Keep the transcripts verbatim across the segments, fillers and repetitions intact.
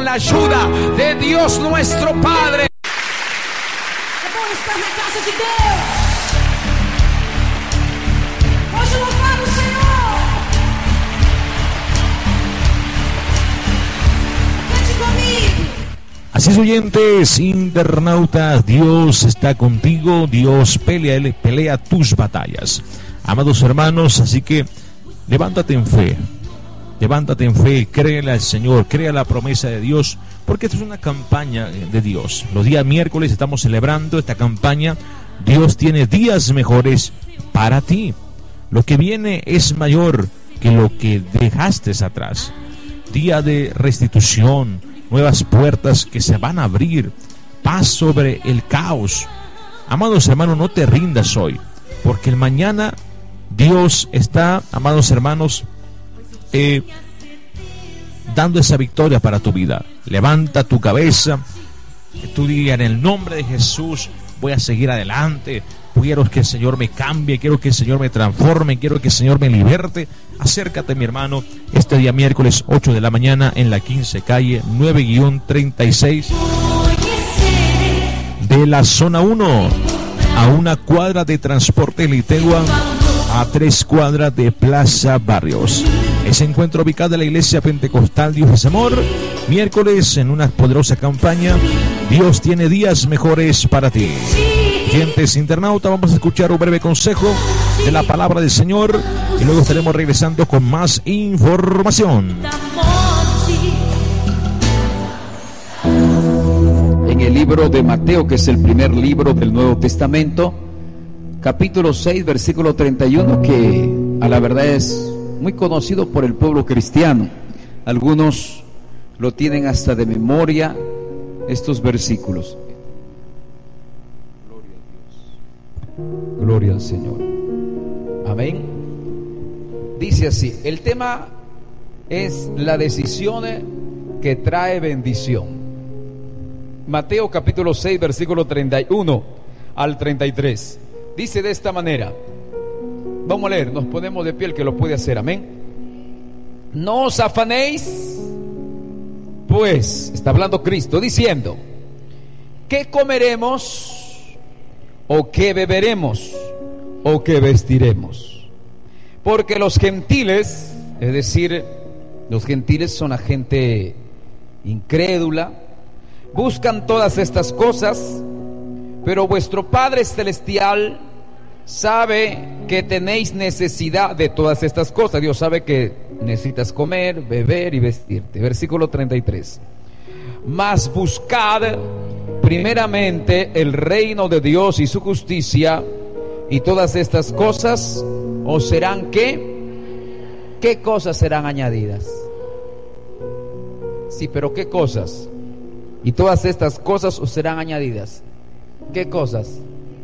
la ayuda de Dios nuestro Padre. É bom estar na casa de Deus. Hoje louvar o Senhor. Cante comigo. Así es, oyentes, internautas, Dios está contigo, Dios pelea, pelea tus batallas. Amados hermanos, así que levántate en fe, levántate en fe, créele al Señor, crea la promesa de Dios, porque esto es una campaña de Dios. Los días miércoles estamos celebrando esta campaña. Dios tiene días mejores para ti. Lo que viene es mayor que lo que dejaste atrás. Día de restitución, nuevas puertas que se van a abrir, paz sobre el caos. Amados hermanos, no te rindas hoy, porque el mañana Dios está, amados hermanos, eh, dando esa victoria para tu vida. Levanta tu cabeza, que tú digas: en el nombre de Jesús voy a seguir adelante. Quiero que el Señor me cambie, quiero que el Señor me transforme, quiero que el Señor me liberte. Acércate, mi hermano, este día miércoles ocho de la mañana en la quince calle nueve treinta y seis de la zona uno, a una cuadra de Transporte Litegua, a tres cuadras de Plaza Barrios. Ese encuentro ubicado en la iglesia pentecostal Dios es Amor, miércoles en una poderosa campaña. Dios tiene días mejores para ti. Oyentes internautas, vamos a escuchar un breve consejo de la palabra del Señor y luego estaremos regresando con más información. En el libro de Mateo, que es el primer libro del Nuevo Testamento, capítulo seis, versículo treinta y uno, que a la verdad es muy conocido por el pueblo cristiano. Algunos lo tienen hasta de memoria, estos versículos. Gloria al Señor. Amén. Dice así: el tema es la decisión que trae bendición. Mateo capítulo seis, versículo treinta y uno al treinta y tres. Dice de esta manera. Vamos a leer, nos ponemos de pie el que lo puede hacer. Amén. No os afanéis, pues, está hablando Cristo, diciendo: ¿qué comeremos? ¿O qué beberemos? ¿O qué vestiremos? Porque los gentiles, es decir, los gentiles son la gente incrédula, buscan todas estas cosas, pero vuestro Padre Celestial sabe que tenéis necesidad de todas estas cosas. Dios sabe que necesitas comer, beber y vestirte. Versículo treinta y tres. Mas buscad primeramente el reino de Dios y su justicia, y todas estas cosas os serán ¿qué? ¿Qué cosas serán añadidas? Sí, pero ¿qué cosas? Y todas estas cosas os serán añadidas. ¿Qué cosas?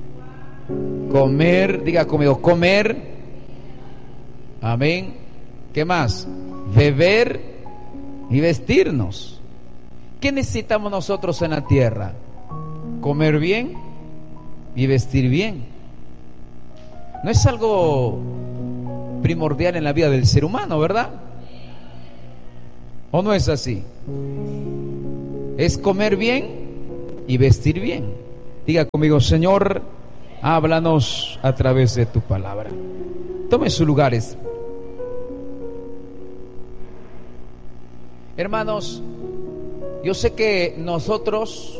Comer, diga conmigo, comer. Amén. ¿Qué más? Beber y vestirnos. ¿Qué necesitamos nosotros en la tierra? Comer bien y vestir bien. No es algo primordial en la vida del ser humano, ¿verdad? ¿O no es así? Es comer bien y vestir bien. Diga conmigo: Señor, háblanos a través de tu palabra. Tomen sus lugares. Hermanos, yo sé que nosotros,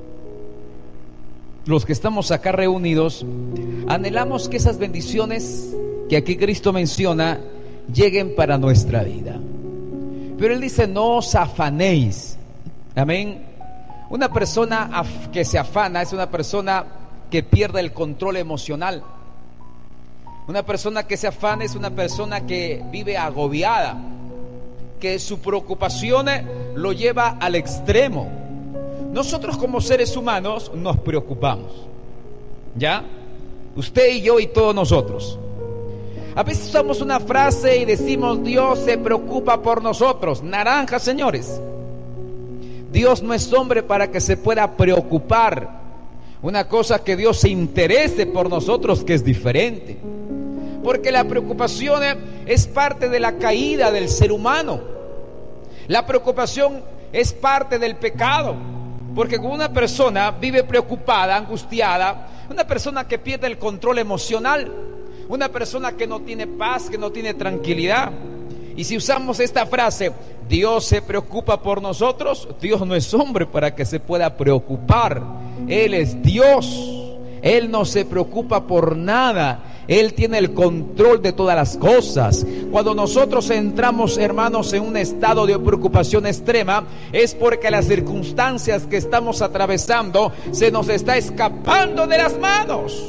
los que estamos acá reunidos, anhelamos que esas bendiciones que aquí Cristo menciona lleguen para nuestra vida. Pero Él dice: no os afanéis. Amén. Una persona af- que se afana es una persona que pierde el control emocional. Una persona que se afana es una persona que vive agobiada, que su preocupación lo lleva al extremo. Nosotros como seres humanos nos preocupamos, ¿ya? Usted y yo y todos nosotros. A veces usamos una frase y decimos: Dios se preocupa por nosotros. Naranja, señores. Dios no es hombre para que se pueda preocupar. Una cosa que Dios se interese por nosotros, que es diferente. Porque la preocupación es parte de la caída del ser humano. La preocupación es parte del pecado. Porque cuando una persona vive preocupada, angustiada, una persona que pierde el control emocional, una persona que no tiene paz, que no tiene tranquilidad. Y si usamos esta frase, Dios se preocupa por nosotros, Dios no es hombre para que se pueda preocupar. Él es Dios. Él no se preocupa por nada. Él tiene el control de todas las cosas. Cuando nosotros entramos, hermanos, en un estado de preocupación extrema, es porque las circunstancias que estamos atravesando se nos está escapando de las manos.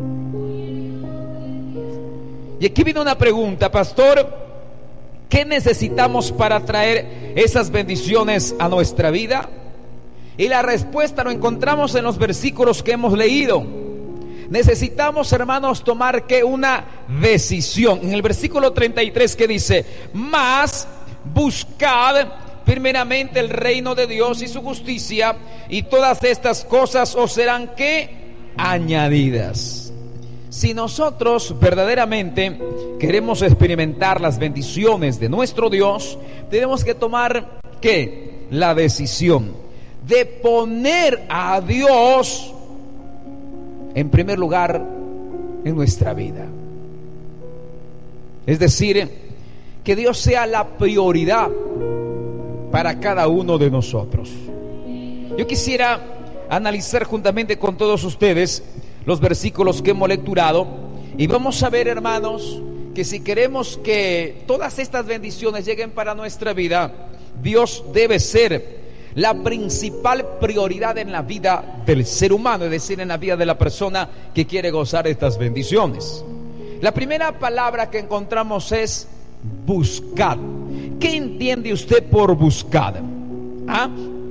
Y aquí viene una pregunta, pastor: ¿qué necesitamos para traer esas bendiciones a nuestra vida? Y la respuesta lo encontramos en los versículos que hemos leído. Necesitamos, hermanos, tomar que una decisión. En el versículo treinta y tres, que dice: mas buscad primeramente el reino de Dios y su justicia, y todas estas cosas os serán ¿qué? Añadidas. Si nosotros verdaderamente queremos experimentar las bendiciones de nuestro Dios, tenemos que tomar ¿qué? La decisión de poner a Dios en primer lugar en nuestra vida. Es decir, que Dios sea la prioridad para cada uno de nosotros. Yo quisiera analizar juntamente con todos ustedes los versículos que hemos lecturado, y vamos a ver, hermanos, que si queremos que todas estas bendiciones lleguen para nuestra vida, Dios debe ser la principal prioridad en la vida del ser humano, es decir, en la vida de la persona que quiere gozar de estas bendiciones. La primera palabra que encontramos es buscad. ¿Qué entiende usted por buscad? ¿Ah?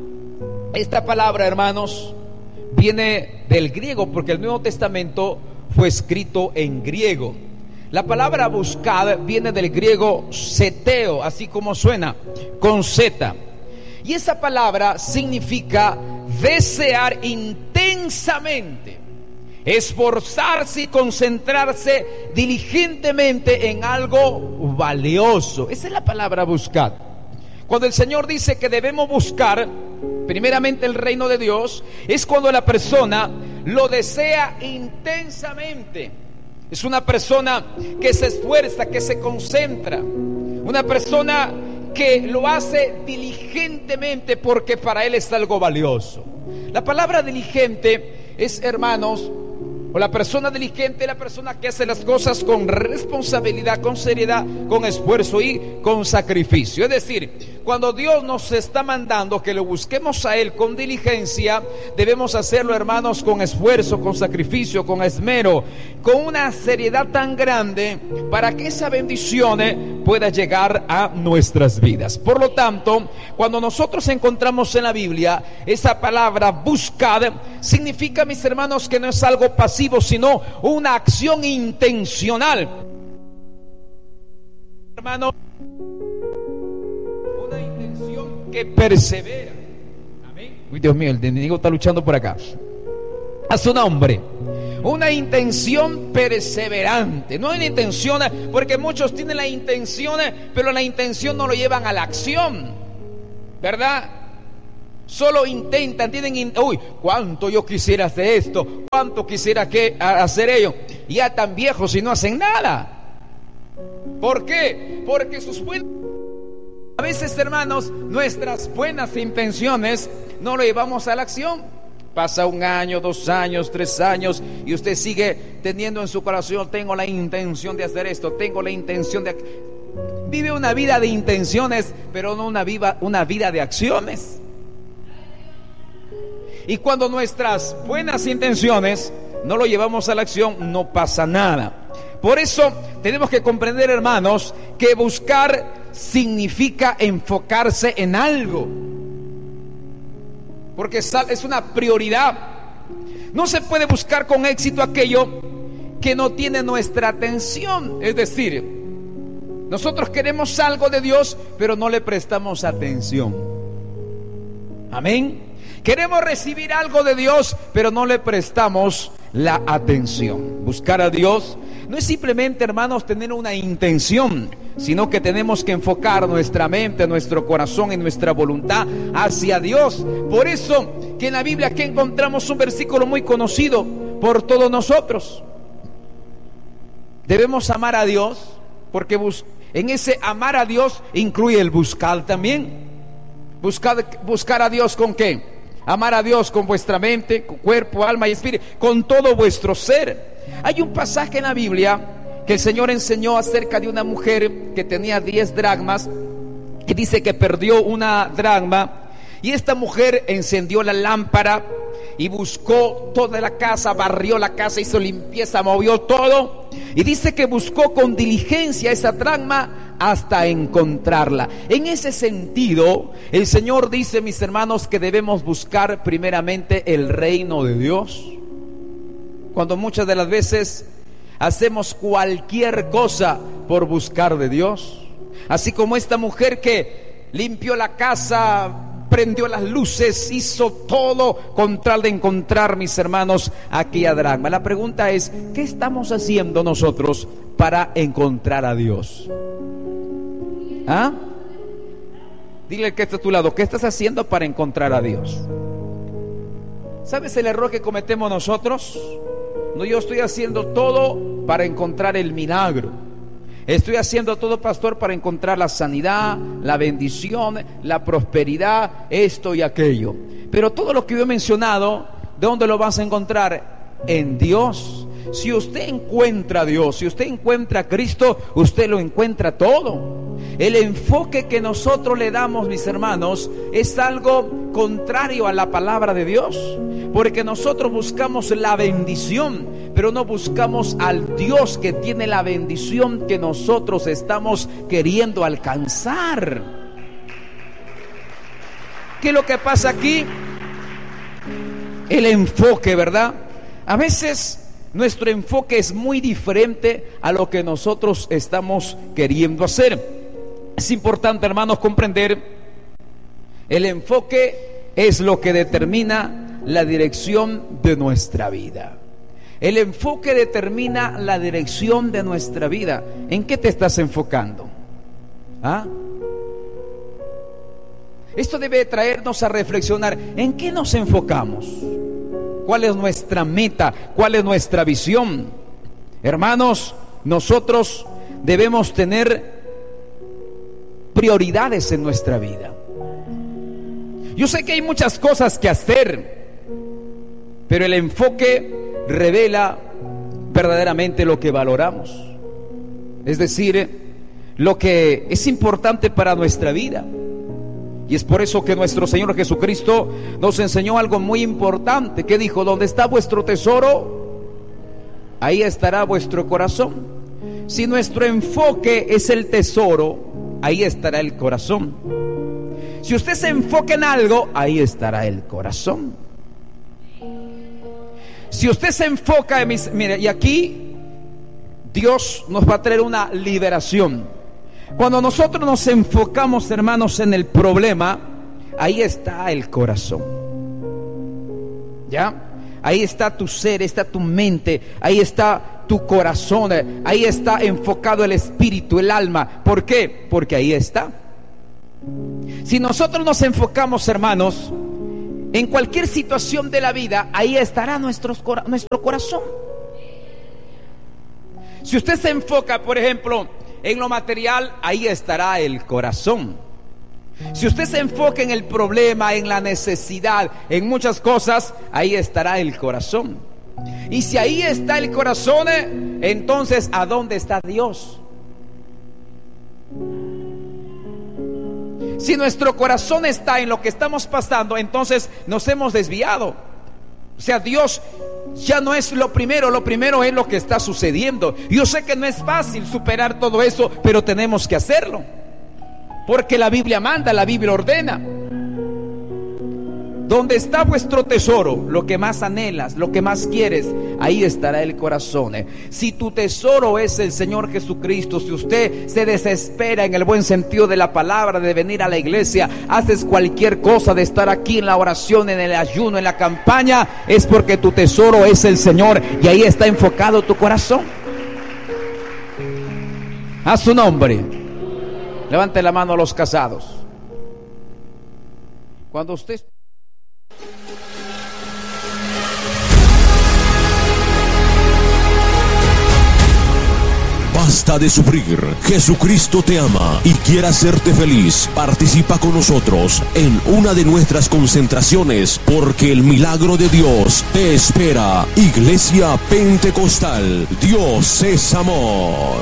Esta palabra, hermanos, viene del griego, porque el Nuevo Testamento fue escrito en griego. La palabra buscad viene del griego seteo, así como suena, con Z. Y esa palabra significa desear intensamente, esforzarse y concentrarse diligentemente en algo valioso. Esa es la palabra buscar. Cuando el Señor dice que debemos buscar primeramente el reino de Dios, es cuando la persona lo desea intensamente. Es una persona que se esfuerza, que se concentra, una persona que lo hace diligentemente porque para él es algo valioso. La palabra diligente es, hermanos, o la persona diligente es la persona que hace las cosas con responsabilidad, con seriedad, con esfuerzo y con sacrificio. Es decir, cuando Dios nos está mandando que lo busquemos a Él con diligencia, debemos hacerlo, hermanos, con esfuerzo, con sacrificio, con esmero, con una seriedad tan grande para que esa bendición pueda llegar a nuestras vidas. Por lo tanto, cuando nosotros encontramos en la Biblia esa palabra buscad, significa, mis hermanos, que no es algo pasivo, sino una acción intencional. Hermano, una intención que persevera. Amén. Uy, Dios mío, el enemigo está luchando por acá. A su nombre. Una intención perseverante. No una intención, porque muchos tienen la intención, pero la intención no lo llevan a la acción, ¿verdad? Solo intentan, tienen, uy, cuánto yo quisiera hacer esto, cuánto quisiera que, hacer ello. Y ya tan viejos y no hacen nada. ¿Por qué? Porque sus buenas, a veces, hermanos, nuestras buenas intenciones no lo llevamos a la acción. Pasa un año, dos años, tres años, y usted sigue teniendo en su corazón: tengo la intención de hacer esto, tengo la intención de... Vive una vida de intenciones, pero no una, viva, una vida de acciones. Y cuando nuestras buenas intenciones no lo llevamos a la acción, no pasa nada. Por eso tenemos que comprender, hermanos, que buscar significa enfocarse en algo, porque es una prioridad. No se puede buscar con éxito aquello que no tiene nuestra atención. Es decir, nosotros queremos algo de Dios, pero no le prestamos atención. Amén. Queremos recibir algo de Dios, pero no le prestamos la atención. Buscar a Dios no es simplemente, hermanos, tener una intención, sino que tenemos que enfocar nuestra mente, nuestro corazón y nuestra voluntad hacia Dios. Por eso que en la Biblia aquí encontramos un versículo muy conocido por todos nosotros. Debemos amar a Dios, porque bus- en ese amar a Dios incluye el buscar también. Buscar, buscar a Dios ¿con qué? Amar a Dios con vuestra mente, con cuerpo, alma y espíritu, con todo vuestro ser. Hay un pasaje en la Biblia que el Señor enseñó acerca de una mujer que tenía diez dracmas y dice que perdió una dracma, y esta mujer encendió la lámpara y buscó toda la casa, barrió la casa, hizo limpieza, movió todo, y dice que buscó con diligencia esa dracma hasta encontrarla. En ese sentido, el Señor dice, mis hermanos, que debemos buscar primeramente el reino de Dios, cuando muchas de las veces hacemos cualquier cosa por buscar de Dios. Así como esta mujer que limpió la casa, prendió las luces, hizo todo con tal de encontrar, mis hermanos, aquella dracma. La pregunta es, ¿qué estamos haciendo nosotros para encontrar a Dios? ¿Ah? Dile al que está a tu lado, ¿qué estás haciendo para encontrar a Dios? ¿Sabes el error que cometemos nosotros? No, yo estoy haciendo todo para encontrar el milagro. Estoy haciendo todo, pastor, para encontrar la sanidad, la bendición, la prosperidad, esto y aquello. Pero todo lo que yo he mencionado, ¿de dónde lo vas a encontrar? En Dios. Si usted encuentra a Dios, si usted encuentra a Cristo, usted lo encuentra todo. El enfoque que nosotros le damos, mis hermanos, es algo contrario a la palabra de Dios, porque nosotros buscamos la bendición, pero no buscamos al Dios que tiene la bendición que nosotros estamos queriendo alcanzar. ¿Qué es lo que pasa aquí? El enfoque, ¿verdad? A veces nuestro enfoque es muy diferente a lo que nosotros estamos queriendo hacer. Es importante, hermanos, comprender, el enfoque es lo que determina la dirección de nuestra vida. El enfoque determina la dirección de nuestra vida. ¿En qué te estás enfocando? ¿Ah? Esto debe traernos a reflexionar. ¿En qué nos enfocamos? ¿Cuál es nuestra meta? ¿Cuál es nuestra visión? Hermanos, nosotros debemos tener prioridades en nuestra vida. Yo sé que hay muchas cosas que hacer, pero el enfoque revela verdaderamente lo que valoramos, es decir, lo que es importante para nuestra vida. Y es por eso que nuestro Señor Jesucristo nos enseñó algo muy importante, que dijo: donde está vuestro tesoro, ahí estará vuestro corazón. Si nuestro enfoque es el tesoro, ahí estará el corazón. Si usted se enfoca en algo, ahí estará el corazón. Si usted se enfoca en mis, mire, y aquí Dios nos va a traer una liberación. Cuando nosotros nos enfocamos, hermanos, en el problema, ahí está el corazón. ¿Ya? Ahí está tu ser, está tu mente, ahí está tu corazón, ahí está enfocado el espíritu, el alma. ¿Por qué? Porque ahí está. Si nosotros nos enfocamos, hermanos, en cualquier situación de la vida, ahí estará nuestros, nuestro corazón. Si usted se enfoca, por ejemplo, en lo material, ahí estará el corazón. Si usted se enfoca en el problema, en la necesidad, en muchas cosas, ahí estará el corazón. Y si ahí está el corazón, entonces ¿a dónde está Dios? Si nuestro corazón está en lo que estamos pasando, entonces nos hemos desviado. O sea, Dios ya no es lo primero, lo primero es lo que está sucediendo. Yo sé que no es fácil superar todo eso, pero tenemos que hacerlo, porque la Biblia manda, la Biblia ordena. Donde está vuestro tesoro, lo que más anhelas, lo que más quieres, ahí estará el corazón. Si tu tesoro es el Señor Jesucristo, si usted se desespera en el buen sentido de la palabra de venir a la iglesia, haces cualquier cosa de estar aquí en la oración, en el ayuno, en la campaña, es porque tu tesoro es el Señor y ahí está enfocado tu corazón. A su nombre. Levante la mano a los casados. Cuando usted... Basta de sufrir. Jesucristo te ama y quiere hacerte feliz. Participa con nosotros en una de nuestras concentraciones, porque el milagro de Dios te espera. Iglesia Pentecostal, Dios es amor.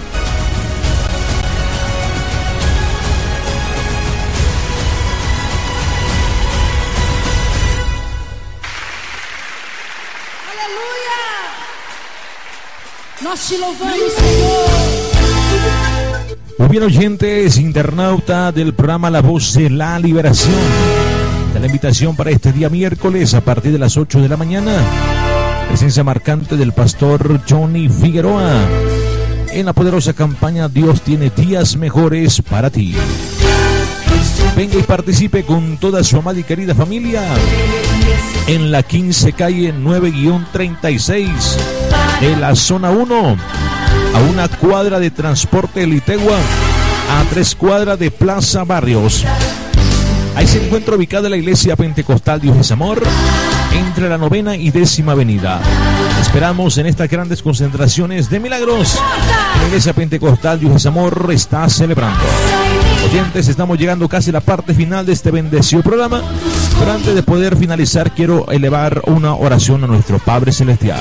Nós te louvamos, Senhor. Muy bien, oyentes, internauta del programa La Voz de la Liberación. De la invitación para este día miércoles a partir de las ocho de la mañana. Presencia marcante del pastor Johnny Figueroa en la poderosa campaña Dios tiene días mejores para ti. Venga y participe con toda su amada y querida familia en la quince calle nueve treinta y seis de la zona uno, a una cuadra de Transporte Litegua, a tres cuadras de Plaza Barrios. Ahí se encuentra ubicada la Iglesia Pentecostal Dios es Amor, entre la novena y décima avenida. Esperamos en estas grandes concentraciones de milagros. La Iglesia Pentecostal Dios es Amor está celebrando. Oyentes, estamos llegando casi a la parte final de este bendecido programa, pero antes de poder finalizar quiero elevar una oración a nuestro Padre Celestial.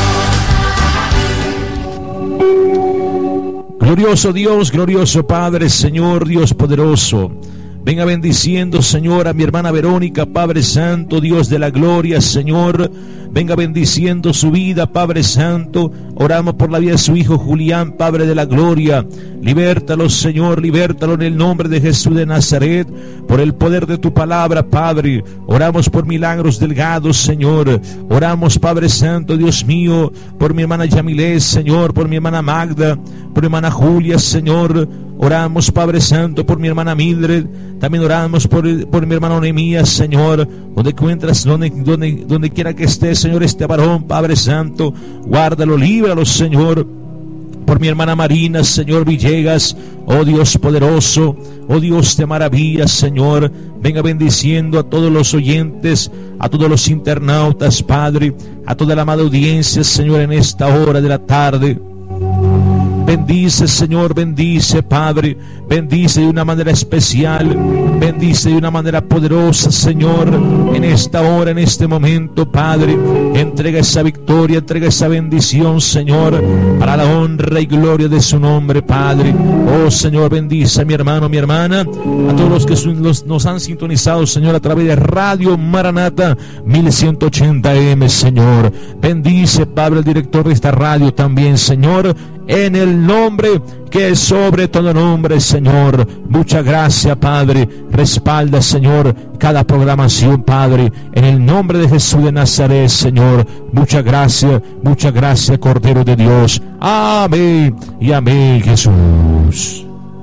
Glorioso Dios, glorioso Padre, Señor Dios poderoso, venga bendiciendo, Señor, a mi hermana Verónica, Padre Santo, Dios de la gloria, Señor. Venga bendiciendo su vida, Padre Santo. Oramos por la vida de su hijo Julián, Padre de la gloria. Libértalo, Señor, libértalo en el nombre de Jesús de Nazaret, por el poder de tu palabra, Padre. Oramos por Milagros Delgado, Señor. Oramos, Padre Santo, Dios mío, por mi hermana Yamilés, Señor, por mi hermana Magda, por mi hermana Julia, Señor. Oramos, Padre Santo, por mi hermana Mildred. También oramos por, por mi hermano Nehemías, Señor. Donde encuentras, donde, donde, donde quiera que esté, Señor, este varón, Padre Santo, guárdalo, líbralo, Señor. Por mi hermana Marina, Señor Villegas, oh Dios poderoso, oh Dios de maravillas, Señor. Venga bendiciendo a todos los oyentes, a todos los internautas, Padre, a toda la amada audiencia, Señor, en esta hora de la tarde. Bendice, Señor, bendice, Padre, bendice de una manera especial, bendice de una manera poderosa, Señor, en esta hora, en este momento, Padre. Entrega esa victoria, entrega esa bendición, Señor, para la honra y gloria de su nombre, Padre. Oh, Señor, bendice a mi hermano, mi hermana, a todos los que nos, nos han sintonizado, Señor, a través de Radio Maranata mil ciento ochenta A M, Señor. Bendice, Padre, el director de esta radio también, Señor, en el nombre que es sobre todo nombre, Señor. Muchas gracias, Padre. Respalda, Señor, cada programación, Padre, en el nombre de Jesús de Nazaret, Señor. Muchas gracias, muchas gracias, Cordero de Dios. Amén y amén, Jesús.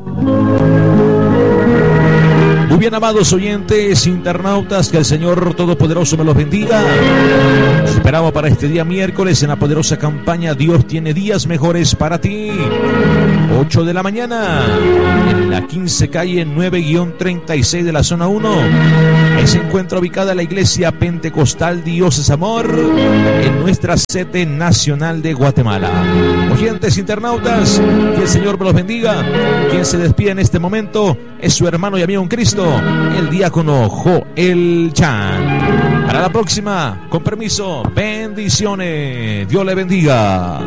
Muy bien, amados oyentes, internautas, que el Señor Todopoderoso me los bendiga. Nos esperamos para este día miércoles en la poderosa campaña Dios tiene días mejores para ti. ocho de la mañana, en la quince calle nueve treinta y seis de la zona uno. Ahí se encuentra ubicada la Iglesia Pentecostal Dios es Amor, en nuestra sede nacional de Guatemala. Oyentes, internautas, que el Señor me los bendiga. Quien se despide en este momento es su hermano y amigo en Cristo, el diácono Joel Chan. Para la próxima, con permiso, bendiciones. Dios le bendiga.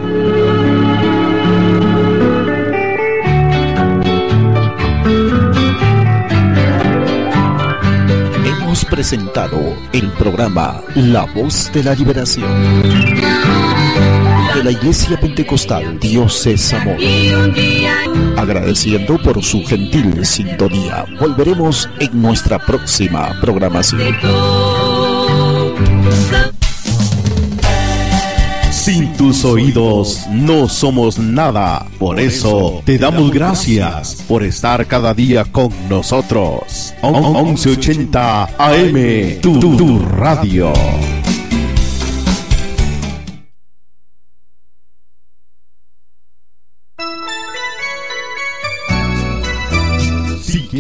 Hemos presentado el programa La Voz de la Liberación de la Iglesia Pentecostal Dios es Amor. Agradeciendo por su gentil sintonía. Volveremos en nuestra próxima programación. Sin tus oídos no somos nada. Por eso te damos gracias por estar cada día con nosotros. once ochenta A M, tu, tu, tu radio.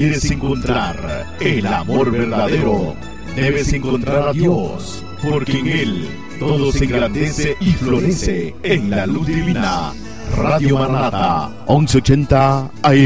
quieres encontrar el amor verdadero, debes encontrar a Dios, porque en Él todo se engrandece y florece en la luz divina. Radio Maranatha, once ochenta A M.